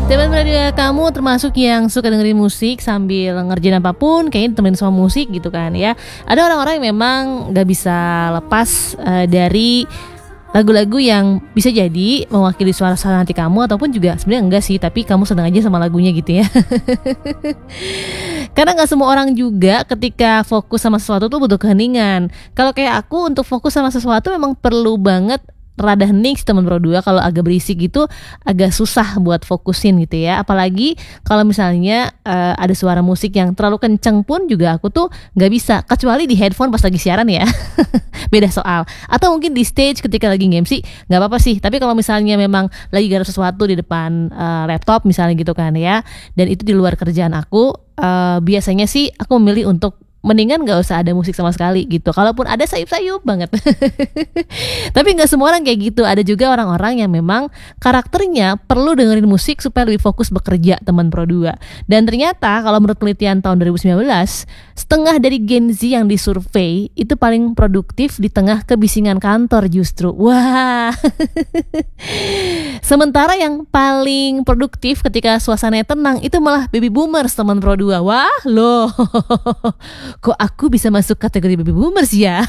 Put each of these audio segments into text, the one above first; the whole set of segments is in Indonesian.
Teman radio kamu termasuk yang suka dengerin musik sambil ngerjain apapun, kayaknya temenin sama musik gitu kan ya. Ada orang-orang yang memang gak bisa lepas dari lagu-lagu yang bisa jadi mewakili suasana hati kamu, ataupun juga sebenarnya enggak sih, tapi kamu senang aja sama lagunya gitu ya. Karena gak semua orang juga ketika fokus sama sesuatu tuh butuh keheningan. Kalau kayak aku, untuk fokus sama sesuatu memang perlu banget rada hening sih teman Pro 2. Kalau agak berisik gitu agak susah buat fokusin gitu ya. Apalagi kalau misalnya ada suara musik yang terlalu kenceng pun juga aku tuh gak bisa, kecuali di headphone pas lagi siaran ya. Beda soal. Atau mungkin di stage ketika lagi nge-MC gak apa-apa sih. Tapi kalau misalnya memang lagi garap sesuatu di depan laptop misalnya gitu kan ya, dan itu di luar kerjaan aku, biasanya sih aku memilih untuk mendingan gak usah ada musik sama sekali gitu. Kalaupun ada, sayup-sayup banget. Tapi gak semua orang kayak gitu. Ada juga orang-orang yang memang karakternya perlu dengerin musik supaya lebih fokus bekerja, teman Pro 2. Dan ternyata kalau menurut penelitian tahun 2019, setengah dari Gen Z yang disurvei itu paling produktif di tengah kebisingan kantor justru. Wah. Sementara yang paling produktif ketika suasananya tenang itu malah baby boomers, teman Pro 2. Wah loh. Kok aku bisa masuk kategori baby boomers ya?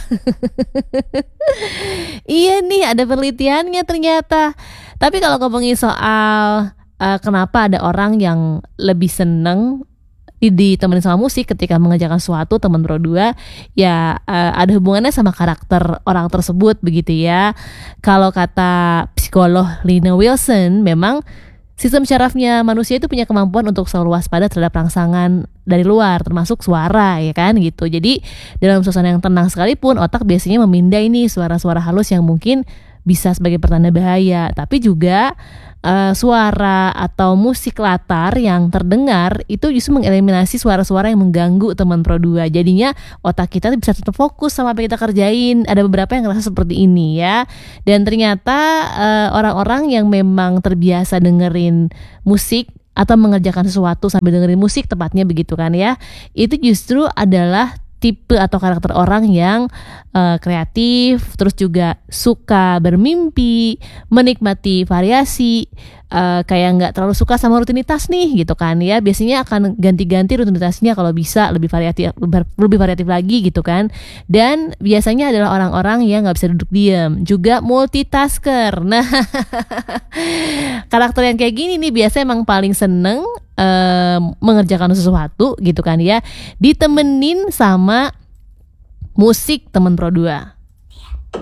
Iya nih, ada penelitiannya ternyata. Tapi kalau ngomongin soal kenapa ada orang yang lebih seneng ditemenin sama musik ketika mengerjakan suatu, teman Pro 2, ya ada hubungannya sama karakter orang tersebut begitu ya. Kalau kata psikolog Lina Wilson, memang sistem syarafnya manusia itu punya kemampuan untuk selalu waspada terhadap rangsangan dari luar, termasuk suara ya kan gitu. Jadi dalam suasana yang tenang sekalipun, otak biasanya memindai nih suara-suara halus yang mungkin bisa sebagai pertanda bahaya. Tapi juga suara atau musik latar yang terdengar itu justru mengeliminasi suara-suara yang mengganggu, teman Pro 2. Jadinya otak kita bisa tetap fokus sama apa yang kita kerjain. Ada beberapa yang ngerasa seperti ini ya. Dan ternyata orang-orang yang memang terbiasa dengerin musik atau mengerjakan sesuatu sambil dengerin musik, tepatnya begitu kan ya, itu justru adalah tipe atau karakter orang yang kreatif, terus juga suka bermimpi, menikmati variasi, kayak nggak terlalu suka sama rutinitas nih gitu kan ya. Biasanya akan ganti-ganti rutinitasnya kalau bisa lebih variatif lagi gitu kan. Dan biasanya adalah orang-orang yang nggak bisa duduk diam, juga multitasker. Nah, karakter yang kayak gini nih biasanya emang paling seneng mengerjakan sesuatu gitu kan ya, ditemenin sama musik, teman Pro 2.